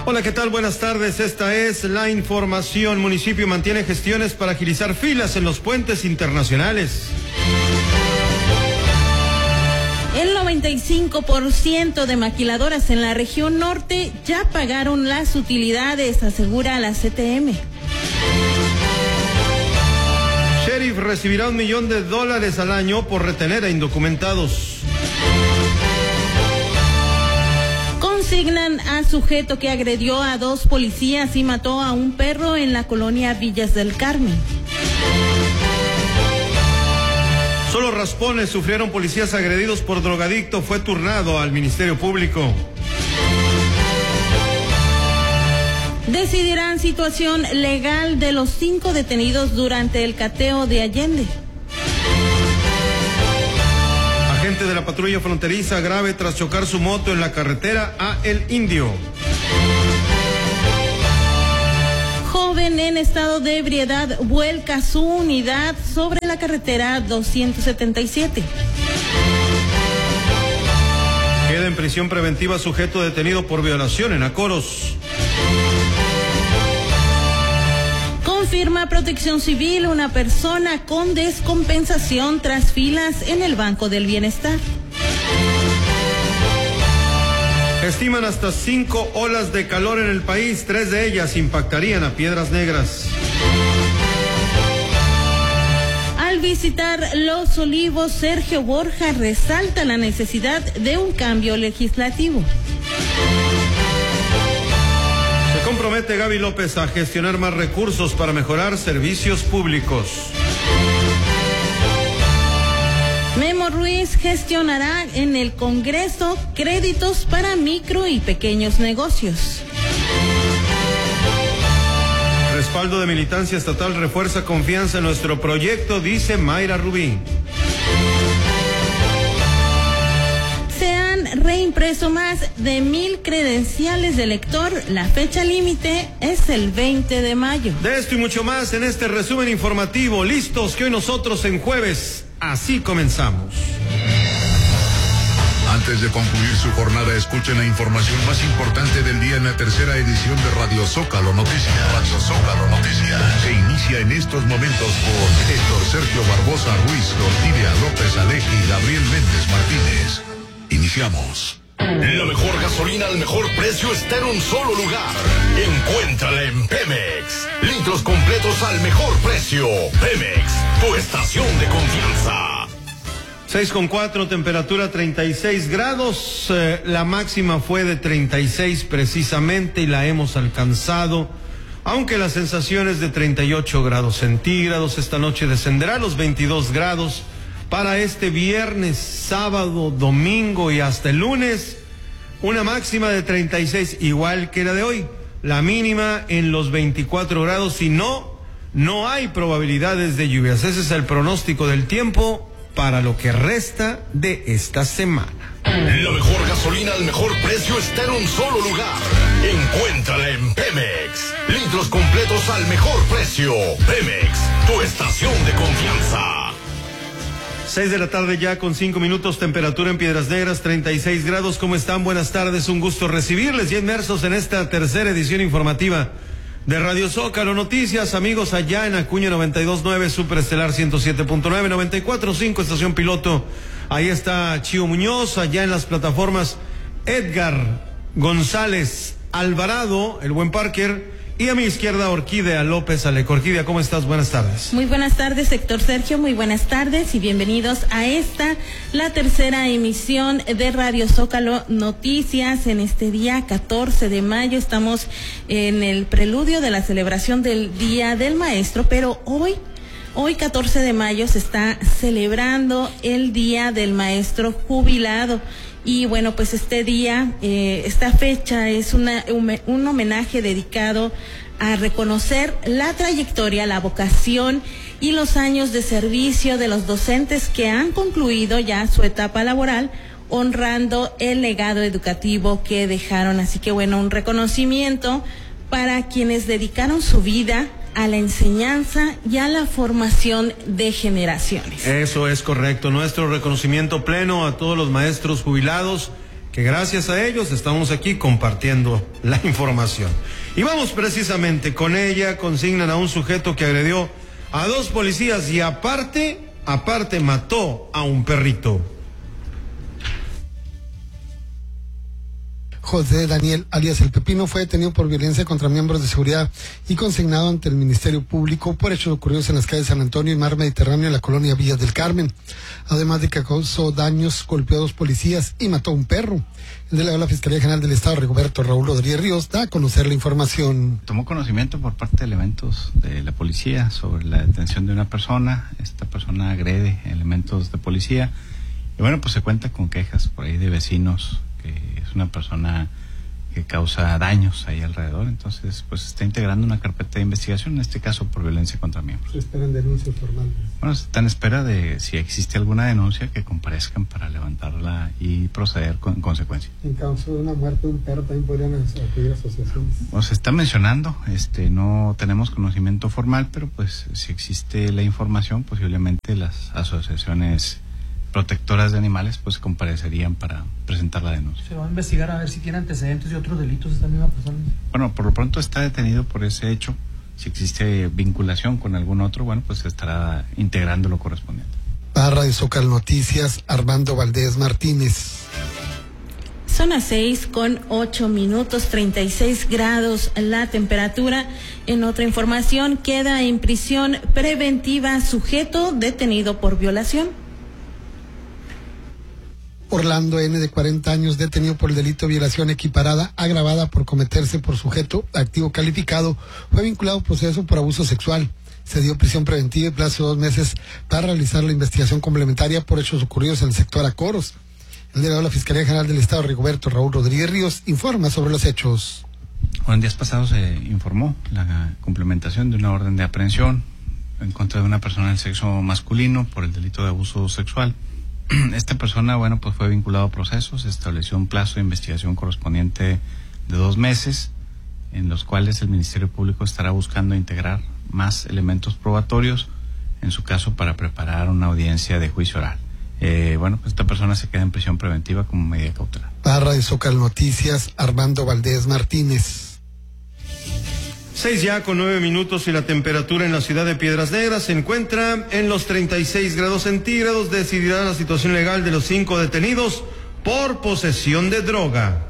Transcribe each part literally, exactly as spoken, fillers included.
Hola, ¿qué tal? Buenas tardes. Esta es la información. Municipio mantiene gestiones para agilizar filas en los puentes internacionales. El noventa y cinco por ciento de maquiladoras en la región norte ya pagaron las utilidades, asegura la C T M. Sheriff recibirá un millón de dólares al año por retener a indocumentados. Consignan a sujeto que agredió a dos policías y mató a un perro en la colonia Villas del Carmen. Solo raspones sufrieron policías agredidos por drogadicto. Fue turnado al Ministerio Público. Decidirán situación legal de los cinco detenidos durante el cateo de Allende. Agente de la patrulla fronteriza grave tras chocar su moto en la carretera a El Indio. Joven en estado de ebriedad vuelca su unidad sobre la carretera doscientos setenta y siete. Queda en prisión preventiva sujeto detenido por violación en Acoros. Confirma Protección Civil una persona con descompensación tras filas en el Banco del Bienestar. Estiman hasta cinco olas de calor en el país. Tres de ellas impactarían a Piedras Negras. Al visitar Los Olivos, Sergio Borja resalta la necesidad de un cambio legislativo. Se compromete Gaby López a gestionar más recursos para mejorar servicios públicos. Memo Ruiz gestionará en el Congreso créditos para micro y pequeños negocios. Respaldo de militancia estatal refuerza confianza en nuestro proyecto, dice Mayra Rubí. Se han reimpreso más de mil credenciales de elector. La fecha límite es el veinte de mayo. De esto y mucho más en este resumen informativo. Listos que hoy nosotros en jueves así comenzamos. Antes de concluir su jornada, escuchen la información más importante del día en la tercera edición de Radio Zócalo Noticias. Radio Zócalo Noticias. Se inicia en estos momentos por Héctor Sergio Barbosa Ruiz, Ortilia López Aleji y Gabriel Méndez Martínez. Iniciamos. La mejor gasolina al mejor precio está en un solo lugar. Encuéntrala en Pemex. Litros completos al mejor precio. Pemex, tu estación de confianza. seis con cuatro, temperatura treinta y seis grados. Eh, la máxima fue de treinta y seis precisamente y la hemos alcanzado. Aunque la sensación es de treinta y ocho grados centígrados. Esta noche descenderá a los veintidós grados. Para este viernes, sábado, domingo y hasta el lunes, una máxima de treinta y seis, igual que la de hoy. La mínima en los veinticuatro grados y no, no hay probabilidades de lluvias. Ese es el pronóstico del tiempo para lo que resta de esta semana. La mejor gasolina al mejor precio está en un solo lugar. Encuéntrala en Pemex. Litros completos al mejor precio. Pemex, tu estación de confianza. Seis de la tarde ya con cinco minutos, temperatura en Piedras Negras, treinta y seis grados. ¿Cómo están? Buenas tardes, un gusto recibirles ya inmersos en esta tercera edición informativa de Radio Zócalo Noticias. Amigos, allá en Acuña noventa y dos punto nueve, Superestelar ciento siete punto nueve, noventa y cuatro punto cinco, estación piloto. Ahí está Chío Muñoz, allá en las plataformas Edgar González Alvarado, el buen Parker. Y a mi izquierda, Orquídea López Aleco. Orquídea, ¿cómo estás? Buenas tardes. Muy buenas tardes, Héctor Sergio. Muy buenas tardes y bienvenidos a esta, la tercera emisión de Radio Zócalo Noticias. En este día catorce de mayo estamos en el preludio de la celebración del Día del Maestro, pero hoy, hoy catorce de mayo se está celebrando el Día del Maestro Jubilado. Y bueno, pues este día, eh, esta fecha es una, un, un homenaje dedicado a reconocer la trayectoria, la vocación y los años de servicio de los docentes que han concluido ya su etapa laboral, honrando el legado educativo que dejaron. Así que bueno, un reconocimiento para quienes dedicaron su vida a la enseñanza y a la formación de generaciones. Eso es correcto. Nuestro reconocimiento pleno a todos los maestros jubilados que que gracias a ellos estamos aquí compartiendo la información. Y vamos precisamente con ella. Consignan a un sujeto que agredió a dos policías y aparte, aparte mató a un perrito. José Daniel, alias El Pepino, fue detenido por violencia contra miembros de seguridad y consignado ante el Ministerio Público por hechos ocurridos en las calles San Antonio y Mar Mediterráneo en la colonia Villas del Carmen. Además de que causó daños, golpeó a dos policías y mató a un perro. El delegado de la Fiscalía General del Estado, Rigoberto Raúl Rodríguez Ríos, da a conocer la información. Tomó conocimiento por parte de elementos de la policía sobre la detención de una persona. Esta persona agrede elementos de policía. Y bueno, pues se cuenta con quejas por ahí de vecinos, que es una persona que causa daños ahí alrededor. Entonces, pues está integrando una carpeta de investigación, en este caso por violencia contra miembros. ¿Se esperan denuncias formales? Bueno, se está en espera de si existe alguna denuncia que comparezcan para levantarla y proceder con, en consecuencia. En caso de una muerte de un perro también podrían acudir a asociaciones. O se está mencionando, este, no tenemos conocimiento formal, pero pues si existe la información, posiblemente las asociaciones protectoras de animales pues comparecerían para presentar la denuncia. ¿Se va a investigar a ver si tiene antecedentes de otros delitos esta misma persona? Bueno, por lo pronto está detenido por ese hecho. Si existe vinculación con algún otro, bueno, pues se estará integrando lo correspondiente. Para Radio Zócalo Noticias, Armando Valdés Martínez. Son las seis con ocho minutos, treinta y seis grados la temperatura. En otra información, queda en prisión preventiva sujeto detenido por violación. Orlando N., de cuarenta años, detenido por el delito de violación equiparada agravada por cometerse por sujeto activo calificado, fue vinculado a proceso por abuso sexual. Se dio prisión preventiva y plazo de dos meses para realizar la investigación complementaria por hechos ocurridos en el sector Acoros. El delegado de la Fiscalía General del Estado, Rigoberto Raúl Rodríguez Ríos, informa sobre los hechos. Bueno, en días pasados se informó la complementación de una orden de aprehensión en contra de una persona del sexo masculino por el delito de abuso sexual. Esta persona, bueno, pues fue vinculado a procesos, se estableció un plazo de investigación correspondiente de dos meses, en los cuales el Ministerio Público estará buscando integrar más elementos probatorios, en su caso para preparar una audiencia de juicio oral. Eh, bueno, pues esta persona se queda en prisión preventiva como medida cautelar. Para Radio Zócalo Noticias, Armando Valdés Martínez. Seis ya con nueve minutos y la temperatura en la ciudad de Piedras Negras se encuentra en los treinta y seis grados centígrados. Decidirá la situación legal de los cinco detenidos por posesión de droga.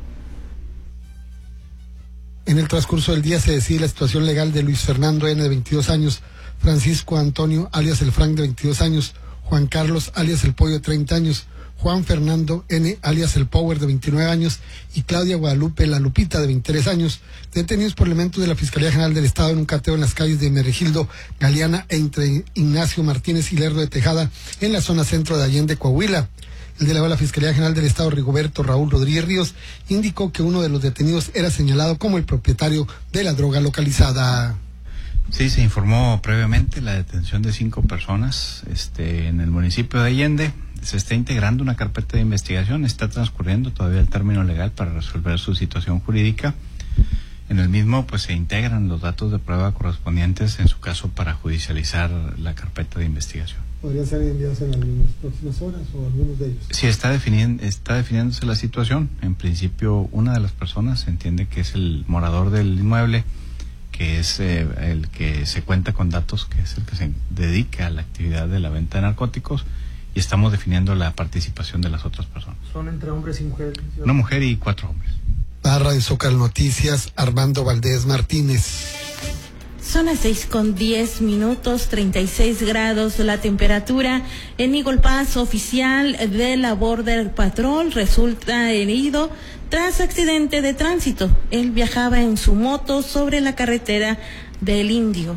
En el transcurso del día se decide la situación legal de Luis Fernando N., de veintidós años, Francisco Antonio, alias el Frank, de veintidós años, Juan Carlos, alias el Pollo, de treinta años, Juan Fernando N., alias el Power, de veintinueve años, y Claudia Guadalupe La Lupita, de veintitrés años, detenidos por elementos de la Fiscalía General del Estado en un cateo en las calles de Meregildo, Galeana e entre Ignacio Martínez y Lerdo de Tejada, en la zona centro de Allende, Coahuila. El delegado de la Fiscalía General del Estado, Rigoberto Raúl Rodríguez Ríos, indicó que uno de los detenidos era señalado como el propietario de la droga localizada. Sí, se informó previamente la detención de cinco personas este, en el municipio de Allende. Se está integrando una carpeta de investigación, está transcurriendo todavía el término legal para resolver su situación jurídica. En el mismo, pues se integran los datos de prueba correspondientes, en su caso, para judicializar la carpeta de investigación. ¿Podrían ser enviados en las próximas horas o algunos de ellos? Sí, está, definiendo, está definiéndose la situación. En principio, una de las personas se entiende que es el morador del inmueble, que es eh, el que se cuenta con datos, que es el que se dedica a la actividad de la venta de narcóticos, y estamos definiendo la participación de las otras personas. ¿Son entre hombres y mujeres? Una mujer y cuatro hombres. Para Radio Zócalo Noticias, Armando Valdés Martínez. Son las seis con diez minutos, treinta y seis grados la temperatura. En Eagle Pass, oficial de la Border Patrol resulta herido tras accidente de tránsito. Él viajaba en su moto sobre la carretera del Indio.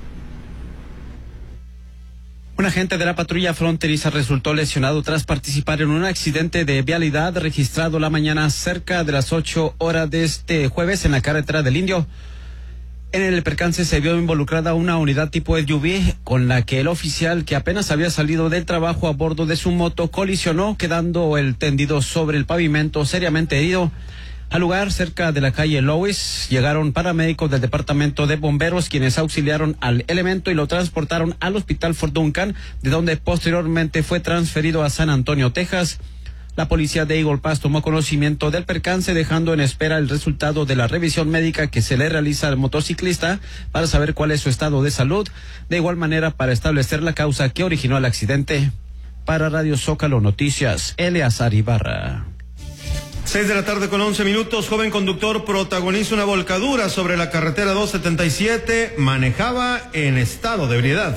Un agente de la patrulla fronteriza resultó lesionado tras participar en un accidente de vialidad registrado la mañana cerca de las ocho horas de este jueves en la carretera del Indio. En el percance se vio involucrada una unidad tipo S U V con la que el oficial, que apenas había salido del trabajo a bordo de su moto, colisionó, quedando el tendido sobre el pavimento seriamente herido. Al lugar, cerca de la calle Lois, llegaron paramédicos del departamento de bomberos, quienes auxiliaron al elemento y lo transportaron al hospital Fort Duncan, de donde posteriormente fue transferido a San Antonio, Texas. La policía de Eagle Pass tomó conocimiento del percance, dejando en espera el resultado de la revisión médica que se le realiza al motociclista para saber cuál es su estado de salud, de igual manera para establecer la causa que originó el accidente. Para Radio Zócalo Noticias, Eleazar Ibarra. Seis de la tarde con once minutos, joven conductor protagoniza una volcadura sobre la carretera doscientos setenta y siete, manejaba en estado de ebriedad.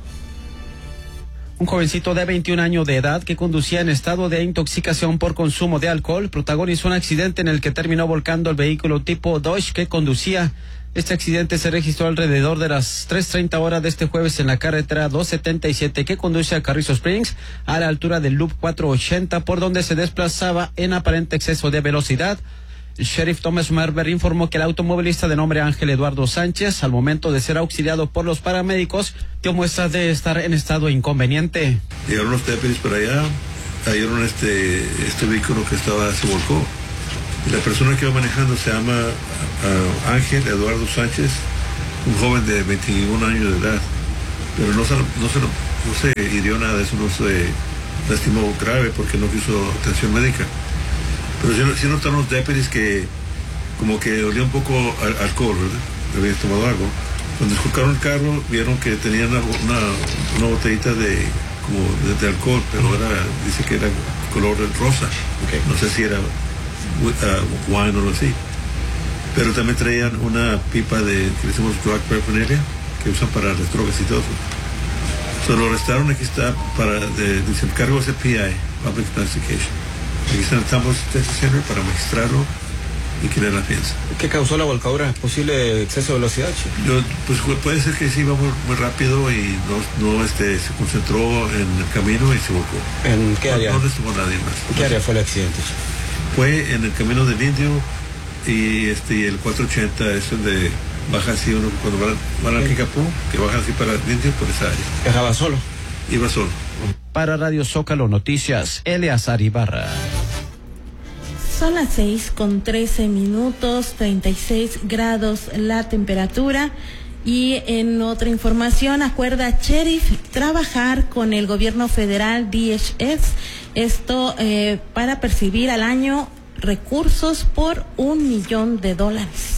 Un jovencito de veintiún años de edad que conducía en estado de intoxicación por consumo de alcohol protagonizó un accidente en el que terminó volcando el vehículo tipo Dodge que conducía. Este accidente se registró alrededor de las tres treinta horas de este jueves en la carretera doscientos setenta y siete que conduce a Carrizo Springs a la altura del Loop cuatrocientos ochenta, por donde se desplazaba en aparente exceso de velocidad. El sheriff Thomas Merber informó que el automovilista de nombre Ángel Eduardo Sánchez, al momento de ser auxiliado por los paramédicos, dio muestras de estar en estado inconveniente. Llegaron los deputies para allá, hallaron este, este vehículo que estaba, se volcó. Y la persona que iba manejando se llama uh, Ángel Eduardo Sánchez, un joven de veintiún años de edad, pero no se, no se, no se hirió nada, eso no se lastimó grave porque no quiso atención médica. Pero sí, sí notaron los deputies que como que olía un poco al, alcohol, ¿verdad? Habían tomado algo. Cuando esculcaron el carro, vieron que tenía una, una, una botellita de, como de, de alcohol, pero era, dice que era color rosa. Okay. No sé si era uh, wine o algo así. Pero también traían una pipa de, que decimos drug paraphernalia, que usan para las drogas y todo eso. Se lo arrestaron, aquí está, para, de, dice, el cargo es el P I, Public Intoxication. Aquí está el Tambo Justice Center para magistrarlo y que le la fianza. ¿Qué causó la volcadura? ¿Posible exceso de velocidad? Yo, pues puede ser que sí iba muy, muy rápido y no, no este, se concentró en el camino y se volcó. ¿En qué área? No, no estuvo nadie más. ¿En qué área fue el accidente? Fue en el camino del Indio y este y el cuatrocientos ochenta es donde baja así uno cuando van, van al Kikapú, que bajan así para el Indio por esa área. ¿Viajaba solo? Iba solo. Para Radio Zócalo Noticias, Eleazar Ibarra. Son las seis con trece minutos, treinta y seis grados la temperatura. Y en otra información, acuerda Sheriff trabajar con el gobierno federal D H S, esto eh, para percibir al año recursos por un millón de dólares.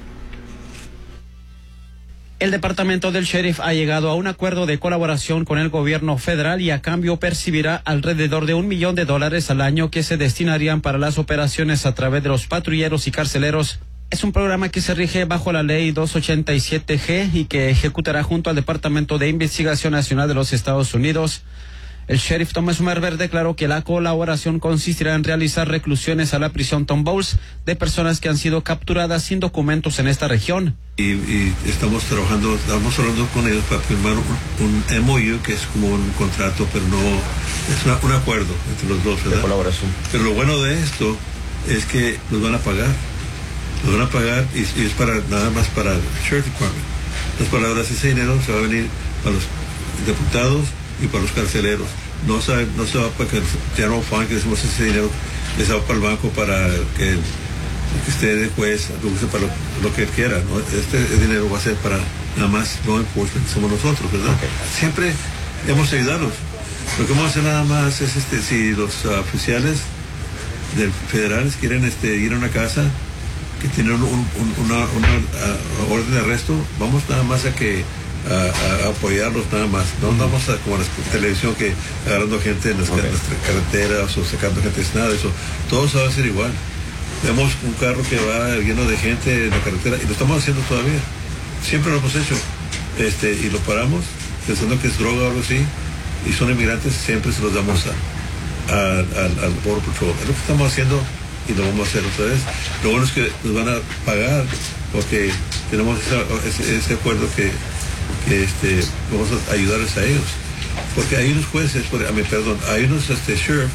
El departamento del sheriff ha llegado a un acuerdo de colaboración con el gobierno federal y a cambio percibirá alrededor de un millón de dólares al año que se destinarían para las operaciones a través de los patrulleros y carceleros. Es un programa que se rige bajo la ley doscientos ochenta y siete G y que ejecutará junto al Departamento de Investigación Nacional de los Estados Unidos. El sheriff Thomas Merber declaró que la colaboración consistirá en realizar reclusiones a la prisión Tom Bowles de personas que han sido capturadas sin documentos en esta región. Y, y estamos trabajando, estamos hablando con ellos para firmar un, un M O U, que es como un contrato, pero no, es una, un acuerdo entre los dos, ¿verdad? De colaboración. Pero lo bueno de esto es que nos van a pagar, nos van a pagar y, y es para nada más para el Sheriff Department. Las palabras, ese dinero se va a venir para los diputados y para los carceleros. No se, no se va para que el General Fund, que decimos ese dinero, les va para el banco para que, que esté de juez, lo use para lo, lo que quiera, ¿no? Este dinero va a ser para nada más law enforcement, que somos nosotros, ¿verdad? Okay. Siempre hemos ayudado. Lo que vamos a hacer nada más es, este, si los uh, oficiales del federales quieren este, ir a una casa que tiene un, un, una, una uh, orden de arresto, vamos nada más a que A, a apoyarlos nada más. No vamos a como la televisión que agarrando gente en las, okay. las carreteras o sacando gente, nada de eso. Todo se va a hacer igual. Vemos un carro que va lleno de gente en la carretera y lo estamos haciendo todavía. Siempre lo hemos hecho. Este, y lo paramos pensando que es droga o algo así y son inmigrantes, siempre se los damos a, a, a, al Border Patrol. Es lo que estamos haciendo y lo vamos a hacer otra vez. Lo bueno es que nos van a pagar porque tenemos esa, ese, ese acuerdo que que este, vamos a ayudarles a ellos, porque hay unos jueces, por, a mí, perdón, hay unos este, sheriff,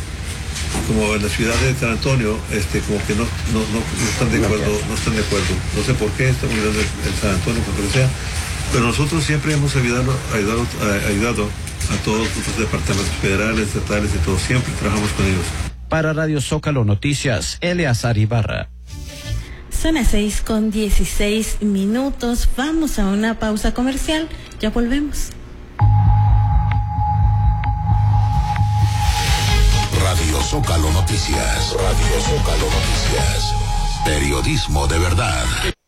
como en la ciudad de San Antonio, este, como que no, no, no, no están de acuerdo, no están de acuerdo, no sé por qué, estamos ayudando en San Antonio, por lo que sea, pero nosotros siempre hemos ayudado, ayudado, ayudado a todos los departamentos federales, estatales y todo, siempre trabajamos con ellos. Para Radio Zócalo Noticias, Eleazar Ibarra. Son las seis con dieciséis minutos. Vamos a una pausa comercial. Ya volvemos. Radio Zócalo Noticias. Radio Zócalo Noticias. Periodismo de verdad.